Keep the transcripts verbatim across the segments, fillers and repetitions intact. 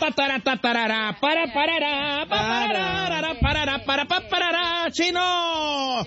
tatara, tatarara, para, parara, para, para, para, para, para, chino.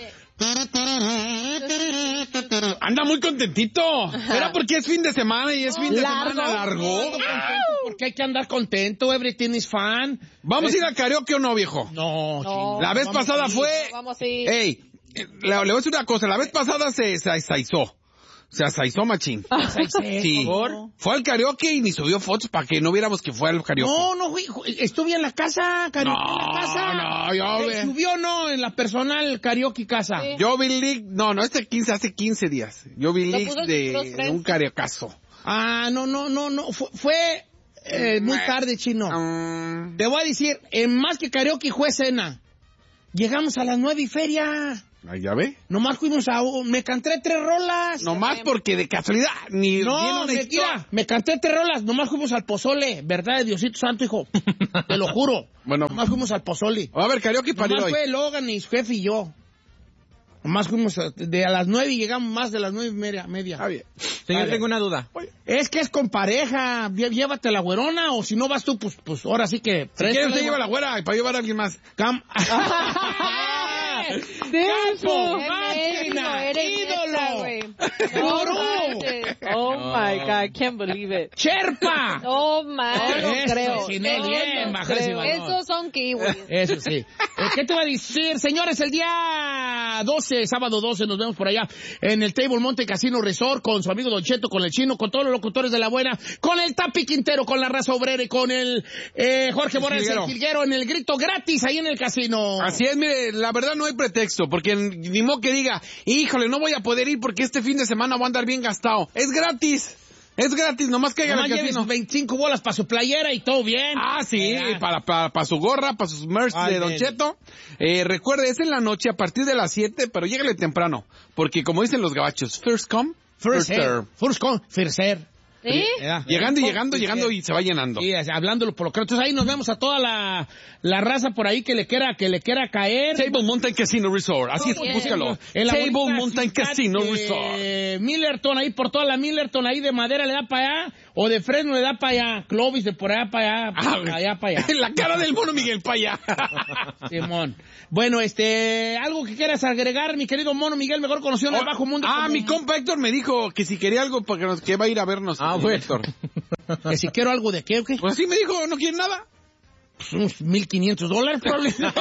Anda muy contentito. Era porque es fin de semana y es fin de Largo. semana largo. Porque hay que andar contento, everything is fun. ¿Vamos a ir al karaoke o no, viejo? No, chino. La vez Vamos pasada a ir. fue... Vamos a ir. Ey, le, le voy a decir una cosa. La vez pasada se saizó. Se asaizó machín. Sí. ¿Por? Fue al karaoke y ni subió fotos para que no viéramos que fue al karaoke. No, no, güey, estuve en la casa, karaoke No, en la casa. no, yo Eh, ve. ¿Subió o no en la personal karaoke casa? Sí. Yo vi League, no, no, este quince, hace quince días. Yo vi Lo League puso en de, los de friends. un karaokazo. Ah, no, no, no, no, fue, fue eh, muy tarde, chino. Um, Te voy a decir, en más que karaoke fue cena. Llegamos a las nueve y feria. Ahí ya ve. Nomás fuimos a... un- Me canté tres rolas. Nomás porque de casualidad, ni viene No, una me, historia. mira, me canté tres rolas. Nomás fuimos al pozole. ¿Verdad de Diosito Santo, hijo? Te lo juro. Bueno. Nomás fuimos al pozole. A ver, karaoke para ir Nomás hoy. fue Logan y su jefe y yo. Nomás fuimos a- de a las nueve y llegamos más de las nueve y media. media. Está bien. Señor, Vale. tengo una duda. Es que es con pareja. Lle- Llévate la güerona o si no vas tú, pues, pues ahora sí que... Si quieres, préstala, te lleva güey. la güera y para llevar a alguien más. Cam... ¡Campo! Qué ¡Máquina! menso, eres neta, ¡Ídolo! güey. ¡Gurú! manches. Oh my God, can't believe it. ¡Cherpa! Oh my, no Eso, creo. sin él, No, bien, no bajar ese creo. balón. Esos son kiwis. Eso sí. Eh, ¿Qué te va a decir? Señores, el día doce, sábado doce, nos vemos por allá en el Table Monte Casino Resort con su amigo Don Cheto, con el Chino, con todos los locutores de la buena, con el Tapi Quintero, con la Raza Obrera y con el eh, Jorge El Morales, el Jilguero. Jilguero, en el grito gratis ahí en el casino. Así es, mire, la verdad no hay pretexto, porque ni modo que diga, híjole, no voy a poder ir porque este fin de semana voy a andar bien gastado. Es gratis, es gratis, nomás caiga Nomás al lleve casino. sus veinticinco bolas para su playera y todo bien. Ah, sí, ¿verdad? para, para, para su gorra, para sus merch Ay, de Don nen. Cheto. Eh, recuerde, es en la noche a partir de las siete, pero llégale temprano, porque como dicen los gabachos, first come, First first serve. serve. First come, first serve. ¿Sí? ¿Verdad? Llegando y llegando, llegando y se va llenando. Sí, así, hablándolo por lo que... Entonces ahí nos vemos a toda la, la raza por ahí que le quiera, que le quiera caer. Table Mountain Casino Resort, así es, Bien. búscalo. En la Table bonita Mountain ciudad Casino de Resort. Millerton, ahí por toda la Millerton, ahí de Madera le da para allá, o de Fresno le da para allá, Clovis de por allá para allá, Ah, para allá para allá. la cara del mono Miguel para allá. Simón. Bueno, este, algo que quieras agregar, mi querido mono Miguel, mejor conocido en el bajo mundo. Ah, como- mi compa Héctor me dijo que si quería algo porque nos, que va a ir a vernos. Ah, eh, bueno. Héctor. Que si quiero algo de qué, o qué. Pues así me dijo, no quiere nada. Pues unos mil quinientos dólares, probablemente.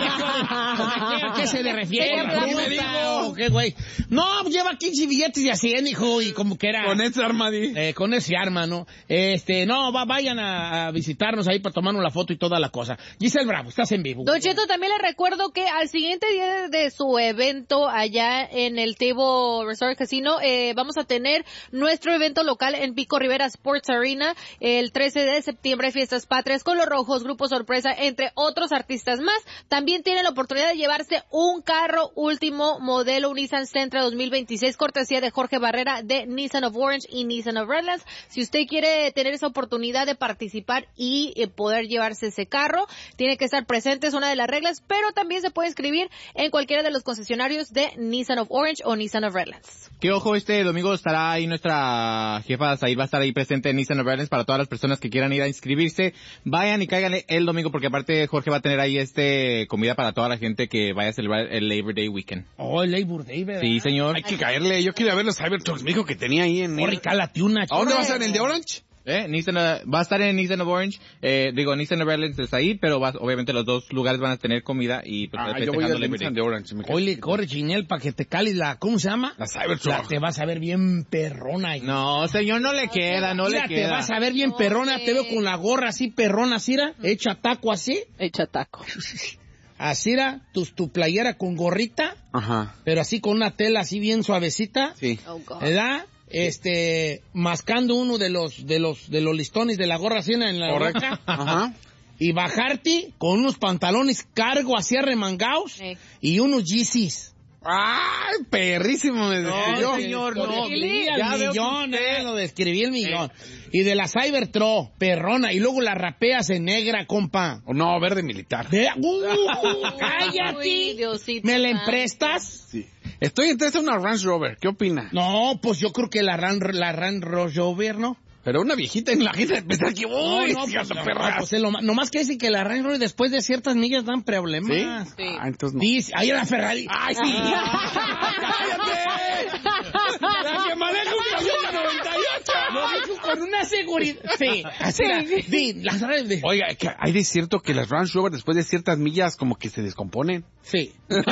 ¿A qué se le refiere? ¿Qué ¿Fruta me o ¿Qué, güey? No, pues lleva quince billetes de a cien, hijo, y como que era... Con ese armadí. Eh, con ese arma, ¿no? Este, no, va, vayan a, a visitarnos ahí para tomarnos la foto y toda la cosa. Giselle Bravo, estás en vivo. Don Cheto, también le recuerdo que al siguiente día de, de su evento allá en el Table Resort Casino, eh, vamos a tener nuestro evento local en Pico Rivera Sports Arena el trece de septiembre, Fiestas Patrias con Los Rojos, Grupo Sorpresa, entre otros artistas más. También tiene la oportunidad de llevarse un carro último modelo Nissan Sentra dos mil veintiséis, cortesía de Jorge Barrera de Nissan of Orange y Nissan of Redlands. Si usted quiere tener esa oportunidad de participar y eh, poder llevarse ese carro, tiene que estar presente, es una de las reglas, pero también se puede inscribir en cualquiera de los concesionarios de Nissan of Orange o Nissan of Redlands. Que ojo, este domingo estará ahí nuestra jefa Said, va a estar ahí presente en Nissan of Redlands para todas las personas que quieran ir a inscribirse. Vayan y cáiganle el domingo porque aparte Jorge va a tener ahí este comida para toda la gente que vaya a celebrar el Labor Day Weekend. Oh, el Labor Day, ¿verdad? Sí, señor. Hay que caerle. Yo quería ver los Cybertrucks, me dijo que tenía ahí en... Corre, cálate una. ¿A dónde va a ser? ¿En el de Orange? Eh, Nissan, uh, va a estar en Nissan of Orange, eh, digo Nissan of Redlands está ahí, pero va, obviamente los dos lugares van a tener comida y pues Ah, yo voy a festejando Labor Nissan Day. de Orange. me quedé- Oye, corre, Chinel, para que te cales la... ¿Cómo se llama? La Cybertruck. La- te vas a ver bien perrona. hijo. No, señor, no le queda, no Mira, le te queda. vas a ver bien perrona. Te veo con la gorra así, perrona, así, ¿ra? Hecha taco así. Echa taco. Así, ¿ra? Tu, tu playera con gorrita, Ajá. pero así con una tela así bien suavecita. Sí. Oh, God. ¿Verdad? Este, mascando uno de los, de los, de los listones de la gorra así en la Correcto. boca. Ajá. Y bajarte con unos pantalones cargo así arremangados Sí. y unos Yeezys. ¡Ay, perrísimo! Me describió. señor, Lo no. describí Ya al veo que millón, usted- eh, lo describí el millón. Y de la Cybertruck, perrona, y luego la rapeas en negra, compa. No, verde militar. Ve- ¡Uh! Uy, ¡Cállate! Diosito ¿Me la santo. emprestas? Sí. Estoy entre esa una Range Rover. ¿Qué opina? No, pues yo creo que la Ran, la Ran Rover, ¿no? Pero una viejita en la gente pensar que, uy, no, no, hija pues, de no, perra. pues, lo, nomás que dice que la Range Rover después de ciertas millas dan problemas. Sí. Ah, entonces no. Dice, ahí la Ferrari. ¡Ay, sí! ¡Cállate! ¡La que maneja un camión de noventa y ocho! Lo dijo con una seguridad. Sí, así la, sí, las Range de- Oiga, que hay de cierto que las Range Rover después de ciertas millas como que se descomponen. Sí.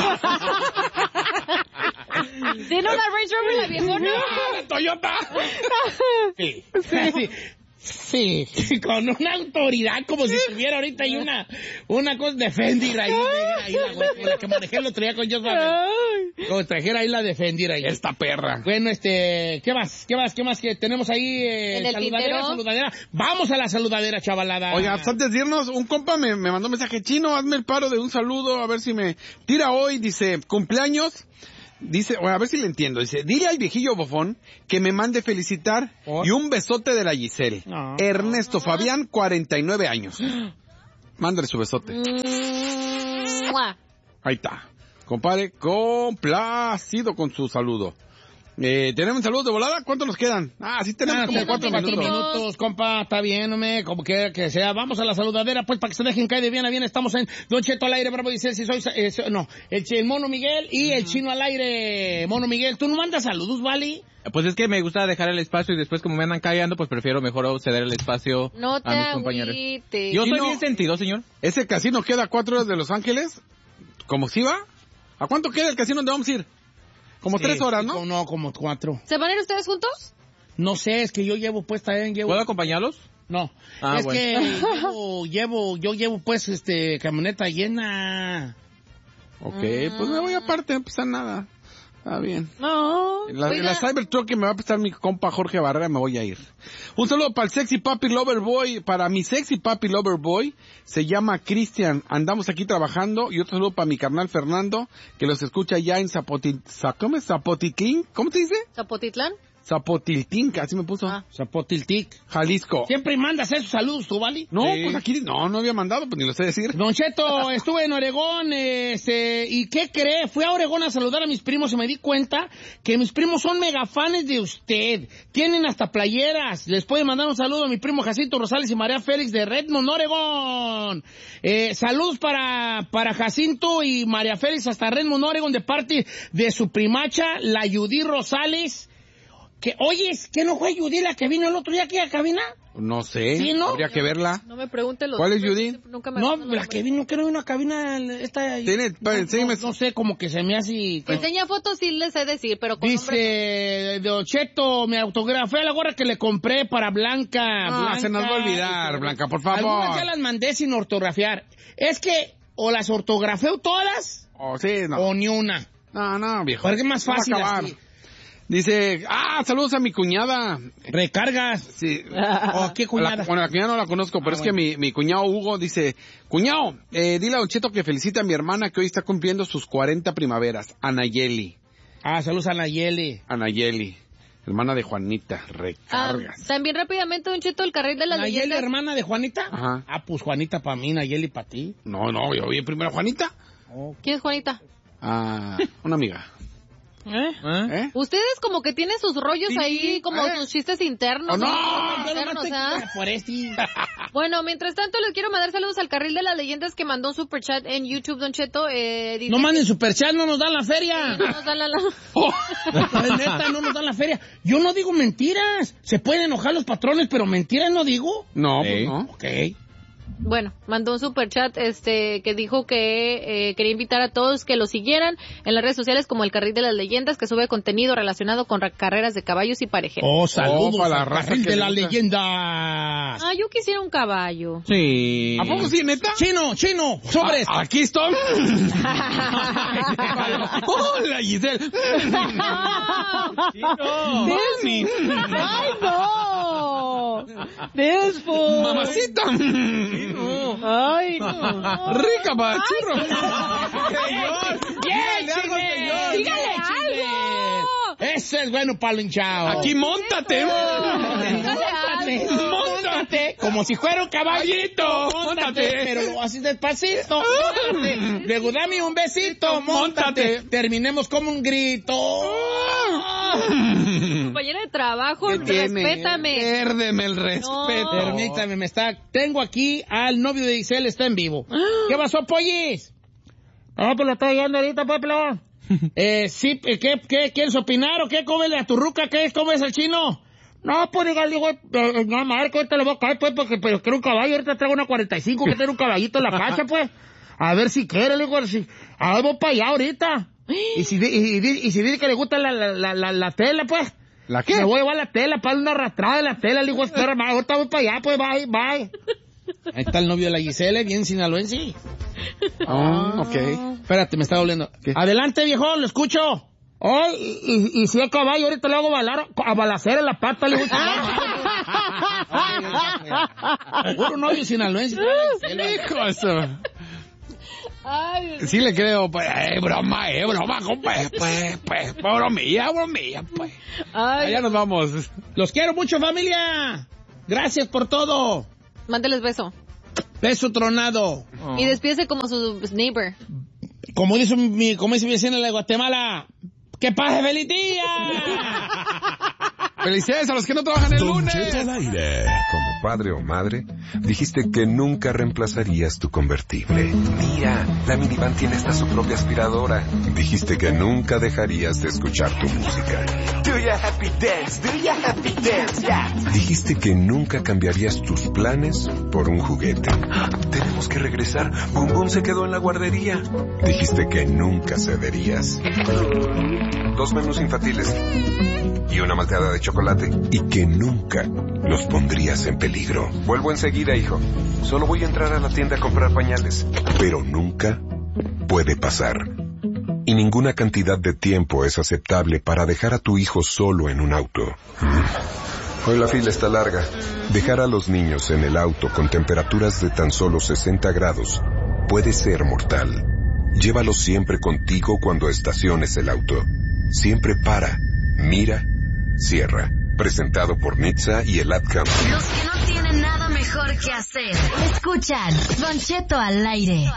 ¿Tiene una Range Rover la viejona? ¡La Toyota! Sí. Sí. Sí, con una autoridad como si tuviera ahorita ahí una, una cosa Defender ahí, negra, ahí la, güey, la que manejé el otro día con Josh Barber. Como trajera ahí la Defender ahí. Esta perra. Bueno, este, ¿qué más? ¿Qué más? ¿Qué más que tenemos ahí? Eh, En el saludadera, tintero. saludadera. Vamos a la saludadera, chavalada. Oiga, pues antes de irnos, un compa me, me mandó un mensaje, Chino, hazme el paro de un saludo, a ver si me tira hoy, dice, cumpleaños, dice, bueno, a ver si le entiendo, dice, dile al viejillo bofón que me mande felicitar ¿Por? y un besote de la Giselle. No. Ernesto Fabián, cuarenta y nueve años. Mándale su besote. Mua. Ahí está. Compadre, complacido con su saludo. Eh, ¿Tenemos saludos de volada? ¿Cuántos nos quedan? Ah, sí tenemos Ah, como tenemos cuatro cuatro minutos. minutos, compa, está bien, hombre, como quiera que sea. Vamos a la saludadera, pues, para que se dejen caer de bien a bien. Estamos en Don Cheto al aire, Bravo dice, si soy, eh, so- no, el, el Mono Miguel y el Chino al aire. Mono Miguel, ¿tú no mandas saludos, Vali? Pues es que me gusta dejar el espacio y después como me andan callando, pues prefiero mejor ceder el espacio No te a mis compañeros. agüites. Yo Y soy no- bien sentido, señor. ¿Ese casino queda a cuatro horas de Los Ángeles? ¿Cómo si va? ¿A cuánto queda el casino donde vamos a ir? Como Sí, tres horas, sí, ¿no? como- No, como cuatro. ¿Se van a ir ustedes juntos? No sé, es que yo llevo puesta, eh, llevo... ¿Puedo acompañarlos? No, Ah, es bueno. que llevo, llevo, yo llevo pues, este, camioneta llena. Ok, pues me voy aparte, no pasa nada. Está bien. No. La, Oiga, la Cybertruck que me va a prestar mi compa Jorge Barrera, me voy a ir. Un saludo para el sexy papi lover boy. Para mi sexy papi lover boy, se llama Cristian. Andamos aquí trabajando. Y otro saludo para mi carnal Fernando, que los escucha ya en Zapotil... ¿Cómo es? Zapotitlín. ¿Cómo te dice? ¿Zapotitlán? Zapotiltín, así me puso. Ah. Zapotiltic. Jalisco. Siempre mandas esos saludos, ¿tú, Vali? No, Sí. pues aquí no, no había mandado, pues ni lo sé decir. Don Cheto, estuve en Oregón, este, ¿y qué cree? Fui a Oregón a saludar a mis primos y me di cuenta que mis primos son megafanes de usted. Tienen hasta playeras. Les puede mandar un saludo a mi primo Jacinto Rosales y María Félix de Redmond, Oregón. Eh, saludos para, para Jacinto y María Félix hasta Redmond, Oregón, de parte de su primacha, la Judy Rosales. Que, oye, ¿qué no fue Judy la que vino el otro día aquí a cabina? No sé. Sí, ¿no? Habría que verla. No me pregunte los ¿Cuál es nombres, Judy? Nunca me No, acuerdo los la que nombres. vino, que no vino a cabina, esta... Tiene- no, enséñame- no, no sé, como que se me hace... Si enseña fotos sí les sé decir, pero con nombres Dice, Don Cheto, me autografé la gorra que le compré para Blanca. No, Blanca. se nos va a olvidar, Blanca, por Algunas favor. ya las mandé sin ortografiar. Es que o las ortografeo todas Oh, sí, no. o ni una. No, no, viejo. Porque es más No va a fácil acabar. así. Dice, ah, saludos a mi cuñada. Recargas. Sí. ¿O qué La, cuñada? bueno, la cuñada no la conozco, pero Ah, es que mi, mi cuñado Hugo dice, cuñado, eh, dile a Don Cheto que felicite a mi hermana que hoy está cumpliendo sus cuarenta primaveras, Anayeli. Ah, saludos a Nayeli. Anayeli, hermana de Juanita, Ah, recargas. también rápidamente, Don Cheto, el carril de las ¿Nayeli, leyendas. hermana de Juanita? Ajá. Ah, pues Juanita para mí, Nayeli para ti. No, no, yo vi primero a Juanita. ¿Quién es Juanita? Ah, una amiga. ¿Eh? ¿Eh? ¿Eh? Ustedes como que tienen sus rollos Sí, ahí, como ¿eh? sus chistes internos. Oh, no, ¿no? Yo no Internos, me ¿ah? estoy por este. Bueno, mientras tanto les quiero mandar saludos al carril de las leyendas que mandó un superchat en YouTube, Don Cheto. Eh, dice No que- manden superchat, no nos dan la feria. No nos dan la- la- La neta, no nos dan la feria. Yo no digo mentiras. Se pueden enojar los patrones, pero mentiras no digo. No, Sí. pues no. Ok. Bueno, mandó un superchat este, que dijo que eh, quería invitar a todos que lo siguieran en las redes sociales como el Carril de las Leyendas, que sube contenido relacionado con ra- carreras de caballos y parejeros. Oh, saludos Oh, para la al raza carril que de le la gusta. leyenda. Ah, yo quisiera un caballo. Sí. ¿A poco sí, neta? Chino, chino, sobres. Ah, aquí estoy. Hola, Giselle. Mami. ¡Ay, no! ¡Despo! Mamacita. ¡Ay, no! Rica para churro. ¡Bien, chile! ¡Dígale algo! Ese es bueno para el hinchado. Aquí móntate. Dígale algo. Móntate, como si fuera un caballito. Móntate, pero lo haces despacito. Móntate. Luego dame un besito. Móntate. Terminemos como un grito. compañera de trabajo, ¿Qué tiene? respétame. Pérdeme el respeto. No. Permítame, me está... Tengo aquí al novio de Giselle, está en vivo. ¿Qué pasó, Pollis? No, pues lo estoy viendo ahorita, pues, pelón. eh, sí, ¿qué, qué, ¿quieres opinar o qué? ¿Cómo es a tu ruca? ¿Qué? ¿Cómo es el chino? No, pues, diga, digo, eh, no, madre, que ahorita le voy a caer, pues, porque pero quiero un caballo, ahorita traigo una cuarenta y cinco, que tiene un caballito en la cancha, pues. A ver si quiere, le digo, si... A ver, voy para allá ahorita. Y si, y, y, y si dice que le gusta la, la, la, la, la tela, pues. ¿La qué? Me voy a llevar la tela, para una arrastrada de la tela. Le digo, espera, ma, ahorita voy para allá, pues, bye, bye. Ahí está el novio de la Giselle, bien sinaloense. Ah, ok. Espérate, me está doliendo. ¿Qué? Adelante, viejo, lo escucho. Oh, y, y, y si el caballo, ahorita le hago balar, a balacera en la pata, le digo. Seguro novio sinaloense. Hijo eso. Ay, Sí le creo, pues, eh, broma, eh, broma, compa, pues, pues, pues, bromilla, bromilla, pues. ay. Allá nos vamos. Los quiero mucho, familia. Gracias por todo. Mándeles beso. Beso tronado. Y despídese como su neighbor. Como dice mi, como dice mi vecina de Guatemala, ¡que pase feliz día! Felicidades a los que no trabajan el Don lunes. Cheto al aire. Como padre o madre, dijiste que nunca reemplazarías tu convertible. Mira, la minivan tiene hasta su propia aspiradora. Dijiste que nunca dejarías de escuchar tu música. Do ya happy dance, do ya happy dance, yeah. Dijiste que nunca cambiarías tus planes por un juguete. Tenemos que regresar. Bum Bum se quedó en la guardería. Dijiste que nunca cederías. Dos menús infantiles y una malteada de chocolate, y que nunca los pondrías en peligro. Vuelvo enseguida, hijo. Solo voy a entrar a la tienda a comprar pañales. Pero nunca puede pasar. Y ninguna cantidad de tiempo es aceptable para dejar a tu hijo solo en un auto. Hoy la fila está larga. Dejar a los niños en el auto con temperaturas de tan solo sesenta grados puede ser mortal. Llévalos siempre contigo cuando estaciones el auto. Siempre para, mira, cierra. Presentado por Nitza y el Ad Camp. Los que no tienen nada mejor que hacer. Escuchan Don Cheto al aire.